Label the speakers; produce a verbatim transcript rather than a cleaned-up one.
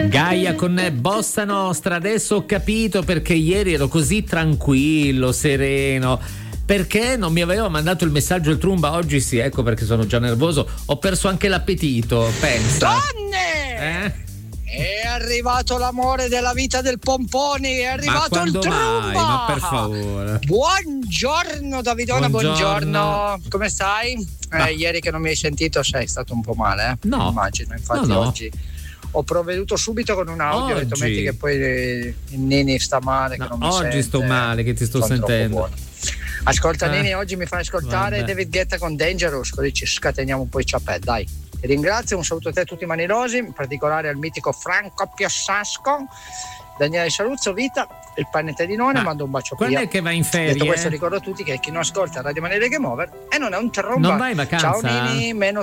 Speaker 1: Gaia con Bossa Nostra. Adesso ho capito perché ieri ero così tranquillo, sereno, perché non mi aveva mandato il messaggio il Trumba. Oggi sì, ecco perché sono già nervoso. Ho perso anche l'appetito, pensa.
Speaker 2: Donne!
Speaker 1: Eh?
Speaker 2: È arrivato l'amore della vita del Pomponi, è arrivato il Trumba.
Speaker 1: Mai? Ma per favore.
Speaker 2: Buongiorno Davidona, buongiorno. buongiorno. Come stai? Eh, ieri che non mi hai sentito sei stato un po' male, eh?
Speaker 1: No.
Speaker 2: Immagino, infatti
Speaker 1: no, no.
Speaker 2: oggi ho provveduto subito con un audio, ho detto metti che poi il Nini sta male,
Speaker 1: no,
Speaker 2: che non mi
Speaker 1: oggi
Speaker 2: sente,
Speaker 1: sto male, che ti sto sentendo.
Speaker 2: Ascolta eh. Nini, oggi mi fai ascoltare
Speaker 1: Vabbè.
Speaker 2: David Guetta con Dangerous, così ci scateniamo un po' i ciappè, dai. Ti ringrazio, un saluto a te e a tutti i manirosi, in particolare al mitico Franco Piossasco, Daniele Saluzzo, Vita, il Panetedinone, ah, mando un bacio a Pia.
Speaker 1: Quando è che va in ferie?
Speaker 2: Detto questo ricordo a tutti che chi non ascolta Radio Mani Reggae Mover e non è un tromba.
Speaker 1: Non vai in vacanza?
Speaker 2: Ciao Nini, meno